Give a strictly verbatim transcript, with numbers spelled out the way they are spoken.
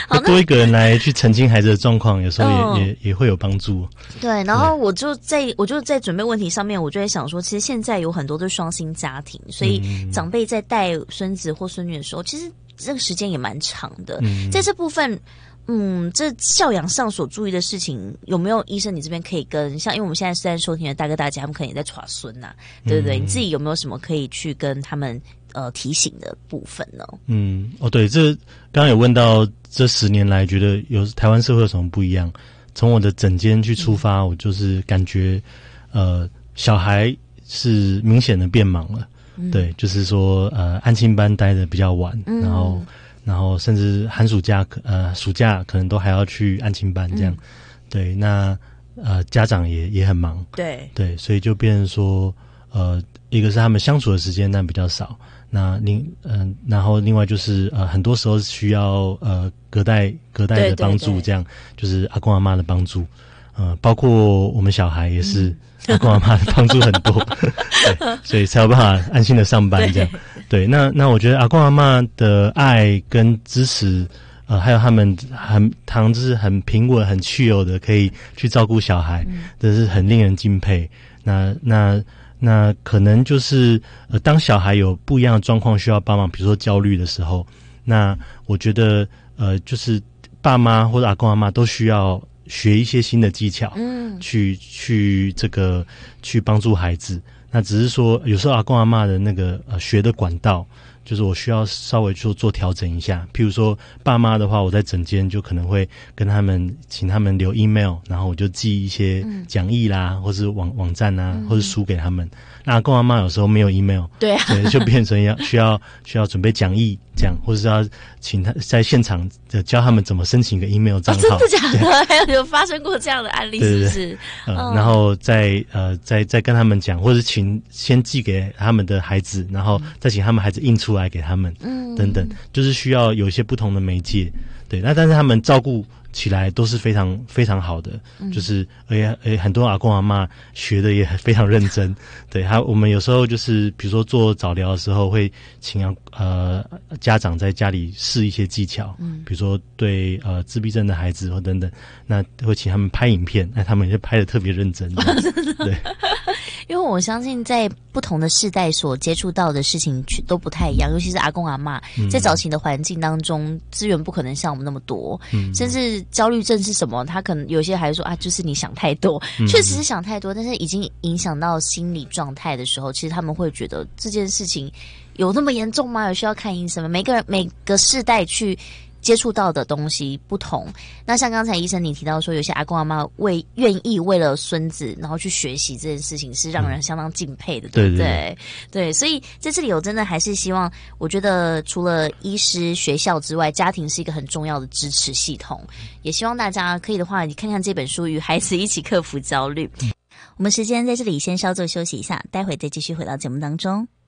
多一个人来去澄清孩子的状况，有时候也、嗯、也也会有帮助。 对，然后我就在我就在准备问题上面，我就在想说，其实现在有很多的双薪家庭，所以长辈在带孙子或孙女的时候，其实这个时间也蛮长的。嗯、在这部分。嗯，这教养上所注意的事情，有没有医生你这边可以跟像，因为我们现在虽然收听的大哥大姐他们可能也在耍孙呐，对不对？嗯、你自己有没有什么可以去跟他们呃提醒的部分呢？ 嗯，哦，对，这刚刚有问到这十年来觉得有台湾社会有什么不一样？从我的诊间去出发，嗯、我就是感觉呃小孩是明显的变忙了，嗯、对，就是说呃安亲班待的比较晚，嗯、然后。然后甚至寒暑假呃暑假可能都还要去安亲班这样，嗯、对，那呃家长也也很忙， 对对，所以就变成说呃一个是他们相处的时间但比较少，那另嗯、呃、然后另外就是呃很多时候需要呃隔代隔代的帮助，这样就是阿公阿嬷的帮助，呃包括我们小孩也是。嗯阿公阿嬷的帮助很多，对，所以才有办法安心的上班这样。对，那那我觉得阿公阿嬷的爱跟支持，呃，还有他们很常就是很平稳、很chill的，可以去照顾小孩，嗯、这是很令人敬佩。那那那可能就是呃，当小孩有不一样的状况需要帮忙，比如说焦虑的时候，那我觉得呃，就是爸妈或者阿公阿嬷都需要。学一些新的技巧，嗯，去去这个去帮助孩子。那只是说，有时候阿公阿嬷的那个呃学的管道，就是我需要稍微做做调整一下。譬如说，爸妈的话，我在诊间就可能会跟他们请他们留 email， 然后我就寄一些讲义啦，嗯、或是网网站啊，嗯、或是书给他们。那阿公阿嬷有时候没有 email， 对啊， 对，就变成要需要需要准备讲义这样，或者是要请他在现场教他们怎么申请一个 email 账号。 哦、真的假的？还有有发生过这样的案例，是不是？对对对呃嗯、然后再呃再再跟他们讲，或者请先寄给他们的孩子，然后再请他们孩子印出来给他们，嗯，等等，就是需要有一些不同的媒介。对，那但是他们照顾起来都是非常非常好的，嗯、就是而且而且很多阿公阿嬷学的也非常认真。对，他我们有时候就是比如说做早疗的时候，会请呃家长在家里试一些技巧，嗯，比如说对呃自闭症的孩子或等等，那会请他们拍影片，那他们也拍得特别认真。对， 因为我相信在不同的世代所接触到的事情都不太一样，尤其是阿公阿嬷，嗯、在早期的环境当中，资源不可能像我们那么多，嗯、甚至焦虑症是什么，他可能有些还说啊，就是你想太多，嗯、确实是想太多，但是已经影响到心理状态的时候，其实他们会觉得这件事情有那么严重吗？有需要看医生吗？每个人每个世代去接触到的东西不同。那像刚才医生你提到说，有些阿公阿嬷为愿意为了孙子然后去学习这件事情，是让人相当敬佩的，嗯、对不对？对，对，所以在这里我真的还是希望，我觉得除了医师、学校之外，家庭是一个很重要的支持系统。也希望大家可以的话，你看看这本书《与孩子一起克服焦虑》。嗯、我们时间在这里先稍作休息一下，待会再继续回到节目当中。